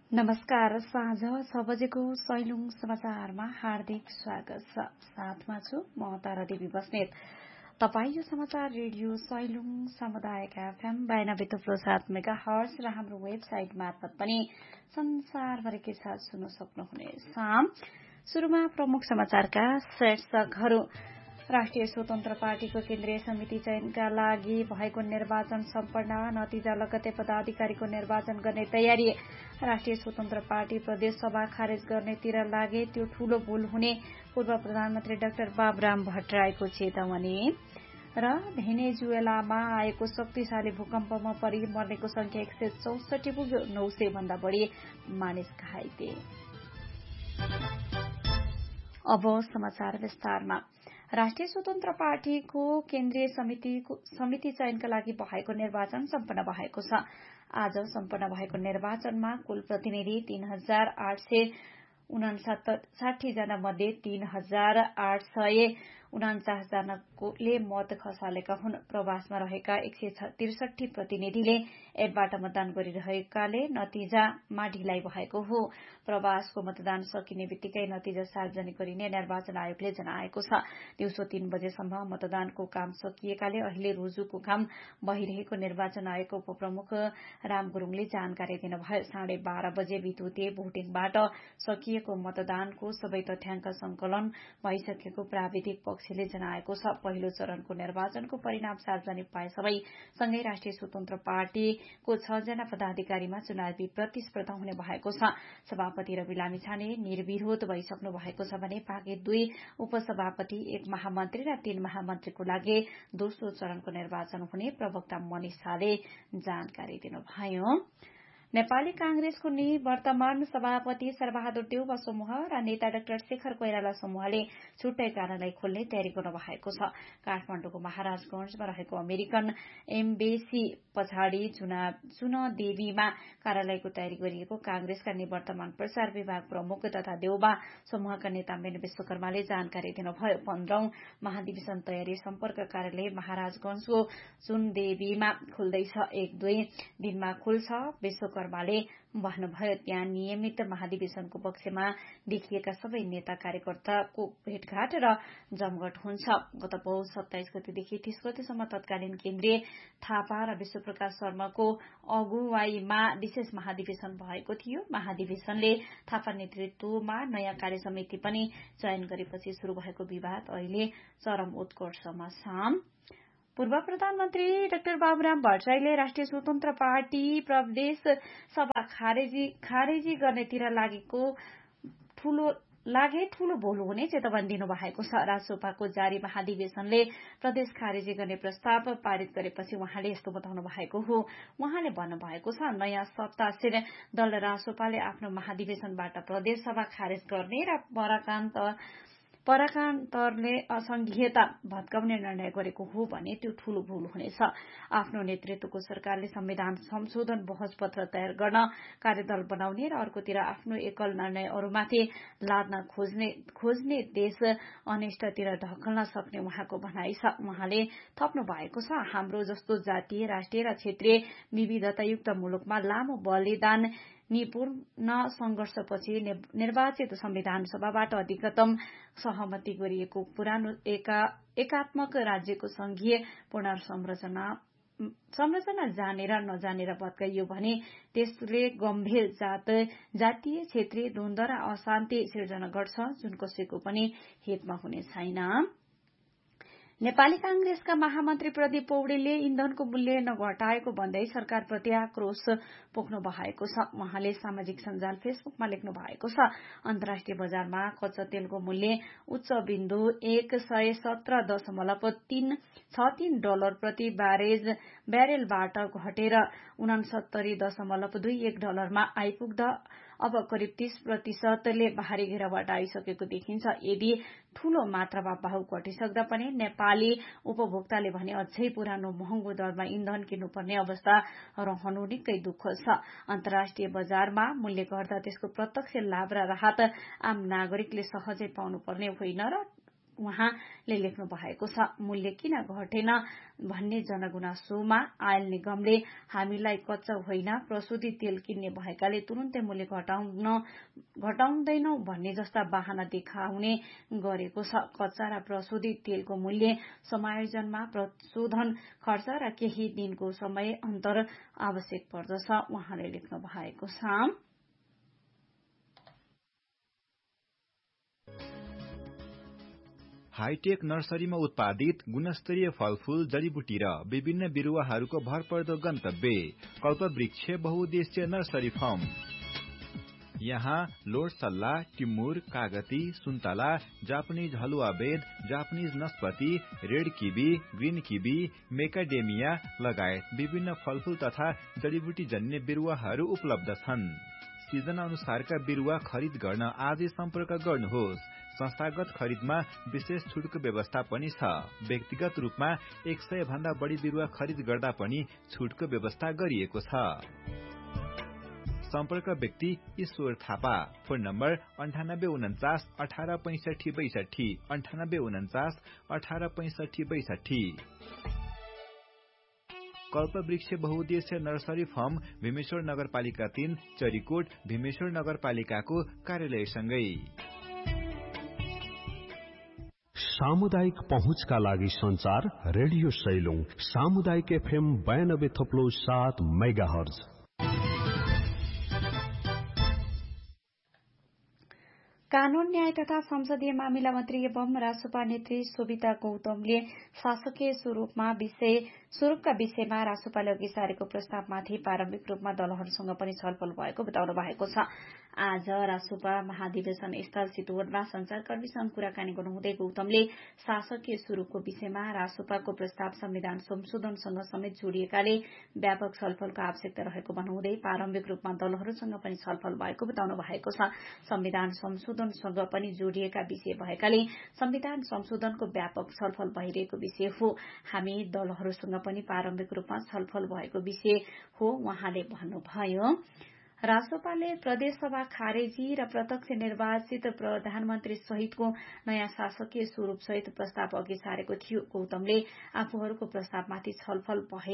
नमस्कार। साँझ 6 बजेको सैलुङ समाचारमा हार्दिक स्वागत छ। साथमा छु म तारा देवी बस्नेत। तपाई यो समाचार रेडियो सैलुङ सामुदायिक एफएम 92.7 मेगाहर्ज र हाम्रो वेबसाइट मार्फत पनि संसारभरिकै साथ सुन्न सक्नुहुनेछ। सुरुमा प्रमुख समाचारका शीर्षकहरू। राष्ट्रिय स्वतन्त्र पार्टीको केन्द्रीय समिति चयनका लागि भएको निर्वाचन सम्पन्न, नतिजा लगत्तै पदाधिकारीको निर्वाचन गर्ने तयारी। राष्ट्रिय स्वतन्त्र पार्टी प्रदेश सभा खारेज गर्नेतिर लागे, त्यो ठूलो भूल हुने पूर्व प्रधानमन्त्री डाक्टर बाबुराम भट्टराईको चेतावनी। र भेनेजुएलामा आएको शक्तिशाली भूकम्पमा परि मर्नेको संख्या 164 पुग्यो, 900 भन्दा बढ़ी मानिस घाइते। अब समाचार विस्तारमा। राष्ट्रिय स्वतन्त्र पार्टीको केन्द्रीय समिति चयनका लागि भएको निर्वाचन सम्पन्न भएको छ। आज सम्पन्न भएको निर्वाचनमा कुल प्रतिनिधि 3,859 जना मध्ये 3,849 जनाले मत खसालेका हुन्। प्रवासमा रहेका 163 प्रतिनिधिले एपबाट मतदान गरिरहेकाले नतिजामा ढिलाइ भएको हो। प्रवासको मतदान सकिने बित्तिकै नतिजा सार्वजनिक गरिने निर्वाचन आयोगले जनाएको छ। दिउँसो 3 बजेसम्म मतदानको काम सकिएकाले अहिले रोजुको काम भइरहेको निर्वाचन आयोगको उपप्रमुख राम गुरूङले जानकारी दिनुभयो। 12:30 बजे विद्युतीय भोटिङबाट सकिएको मतदानको सबै तथ्याङ्क संकलन भइसकेको प्राविधिक पक्षले जनाएको छ। पहिलो चरणको निर्वाचनको परिणाम सार्वजनिक भएसँगै सँगै राष्ट्रिय स्वतन्त्र पार्टीको 6 जना पदाधिकारीमा चुनावी प्रतिस्पर्धा हुने भएको छ। सभापति रवि लामिछाने निर्विरोध भइसक्नु भएको छ भने बाँकी 2 उपसभापति, 1 महामन्त्री र 3 महामन्त्रीको लागि दोस्रो चरणको निर्वाचन हुने प्रवक्ता मनिष शाहले जानकारी दिनुभयो। नेपाली कांग्रेसको निवर्तमान सभापति शेरबहादुर देउवा समूह र नेता डाक्टर शेखर कोइराला समूहले छुट्टै कार्यालय खोल्ने तयारी गर्नु भएको छ। काठमाडौँको महाराजगंजमा रहेको अमेरिकन एम्बेसी पछाडि जुनदेवीमा कार्यालयको तयारी गरिएको कांग्रेसका निवर्तमान प्रचार विभाग प्रमुख तथा देउवा समूहका नेता मेन विश्वकर्माले जानकारी दिनुभयो। 15औं महाधिवेशन तयारी सम्पर्क कार्यालय महाराजगंजको जुनदेवीमा खुल्दैछ। 1-2 दिनमा खुल्छ। विश्वकर्माले भन्नुभयो, त्यहाँ नियमित महाधिवेशनको पक्षमा देखिएका सबै नेता कार्यकर्ताको भेटघाट र जमघट हुन्छ। गत पौष 27 गतेदेखि 30 गतेसम्म तत्कालीन केन्द्रीय थापा र विश्वप्रकाश शर्माको अगुवाईमा विशेष महाधिवेशन भएको थियो। महाधिवेशनले थापा नेतृत्वमा नयाँ कार्यसमिति पनि चयन गरेपछि शुरू भएको विवाद अहिले चरम उत्कर्षमा छ। पूर्व प्रधानमन्त्री डाक्टर बाबुराम भट्टराईले राष्ट्रिय स्वतन्त्र पार्टी प्रदेश सभा खारेजी गर्नेतिर लागे ठूलो भूल हुने चेतावनी दिनुभएको छ। राजसभाको जारी महाधिवेशनले प्रदेश खारेजी गर्ने प्रस्ताव पारित गरेपछि उहाँले यस्तो बताउनु भएको हो। उहाँले भन्नुभएको छ, नयाँ सत्तासीन दल राजसभाले आफ्नो महाधिवेशनबाट प्रदेश सभा खारेज गर्ने र पराकान्तरले असंघीयता भत्काउने निर्णय गरेको हो भने त्यो ठूलो भूल हुनेछ। आफ्नो नेतृत्वको सरकारले संविधान संशोधन बहस पत्र तयार गर्न कार्यदल बनाउने र अर्कोतिर आफ्नो एकल निर्णयहरूमाथि लाद्न खोज्ने देश अनिष्टतिर ढकल्न सक्ने उहाँको भनाइ छ। उहाँले थप्नु भएको छ, हाम्रो जस्तो जातीय, राष्ट्रिय र क्षेत्रीय विविधतायुक्त मुलुकमा लामो बलिदान निपूर्ण संघर्षपछि निर्वाचित संविधान सभाबाट अधिकतम सहमति गरिएको पुरानो एकात्मक राज्यको संघीय पुनर्संरचना जानेर नजानेर भत्काइयो भने त्यसले गम्भीर जातीय क्षेत्रीय द्वन्द्व र अशान्ति सिर्जना गर्छ, जुन कसैको पनि हितमा हुने छैन। नेपाली कांग्रेसका महामन्त्री प्रदीप पौडेलले इन्धनको मूल्य नघटाएको भन्दै सरकारप्रति आक्रोश पोख्नु भएको छ। उहाँले सामाजिक सञ्जाल फेसबुकमा लेख्नु भएको छ, अन्तर्राष्ट्रिय बजारमा कच्चा तेलको मूल्य उच्च बिन्दु 117.63 डलर प्रति ब्यारेलबाट घटेर 69.21 डलरमा आइपुग्दा अब करिब 30% भारी गिरावट आइसकेको देखिन्छ। यदि ठूलो मात्रामा भाउ घटिसक्दा पनि नेपाली उपभोक्ताले भने अझै पुरानो महँगो दरमा इन्धन किन्नुपर्ने अवस्था रहनु निकै दुःख छ। अन्तर्राष्ट्रिय बजारमा मूल्य घट्दा त्यसको प्रत्यक्ष लाभ र राहत आम नागरिकले सहजै पाउनुपर्ने होइन र उहाँले लेख्नु भएको छ। मूल्य किन घटेन भन्ने जनगुनासोमा आयल निगमले हामीलाई कच्चा होइन प्रशोधित तेल किन्ने भएकाले तुरुन्तै मूल्य घटाउँदैनौ भन्ने जस्ता बहाना देखाउने गरेको छ। कच्चा र प्रशोधित तेलको मूल्य समायोजनमा प्रशोधन खर्च र केही दिनको समय अन्तर आवश्यक पर्दछ उहाँले लेख्नु भएको छ। हाईटेक नर्सरीमा उत्पादित गुणस्तरीय फलफूल जडीबुटी र विभिन्न बिरुवाहरूको भरपर्दो गन्तव्य कल्पवृक्ष बहुउद्देश्य नर्सरी फार्म। यहाँ लोड सल्ला, टिमुर, कागती, सुन्तला, जापानिज हलुवा बेद, Japanese नस्पति, red kiwi, green kiwi, मेकाडेमिया लगायत विभिन्न फलफूल तथा जडीबुटी जन्य बिरुवाहरू उपलब्ध छन्। सिजन अनुसारका बिरुवा खरिद गर्न आजै सम्पर्क गर्नुहोस्। संस्थागत खरिदमा विशेष छुटको व्यवस्था पनि छ। व्यक्तिगत रूपमा 100 भन्दा बढी बिरुवा खरिद गर्दा पनि छुटको व्यवस्था गरिएको छ। सम्पर्क व्यक्ति ईश्वर थापा। Phone number 9849 1865 62 9849 1865 62। कल्पवृक्ष बहुउद्देश्य नर्सरी फार्म भीमेश्वर नगरपालिका 3 चरीकोट भीमेश्वर नगरपालिकाको कार्यालयसँगै। सामुदायिक पहुँचका लागि संचार रेडियो सैलुङ सामुदायिक FM 92.7 मेगाहर्ज। कानून न्याय तथा संसदीय मामिला मन्त्री एवं रासोपा नेत्री शोभिता गौतमले शासकीय स्वरूपका विषयमा रासोपाले अघि सारेको प्रस्तावमाथि प्रारम्भिक रूपमा दलहरूसँग पनि छलफल भएको बताउनु भएको छ। आज रासोपा महाधिवेशन स्थल चितवनमा संचारकर्मीसँग कुराकानी गर्नुहुँदै गौतमले शासकीय स्वरूपको विषयमा रासोपाको प्रस्ताव संविधान संशोधनसँग समेत जोडिएकाले व्यापक छलफलको आवश्यकता रहेको भन्नुहुँदै प्रारम्भिक रूपमा दलहरूसँग पनि छलफल भएको बताउनु भएको छ। संविधान संशोधनसँग पनि जोडिएका विषय भएकाले संविधान संशोधनको व्यापक छलफल भइरहेको विषय हो। हामी दलहरूसँग पनि प्रारम्भिक रूपमा छलफल भएको विषय हो उहाँले भन्नुभयो। रासोपाले प्रदेशसभा खारेजी र प्रत्यक्ष निर्वाचित प्रधानमन्त्री सहितको नयाँ शासकीय स्वरूप सहित प्रस्ताव अघि सारेको थियो। गौतमले आफूहरूको प्रस्तावमाथि छलफल भए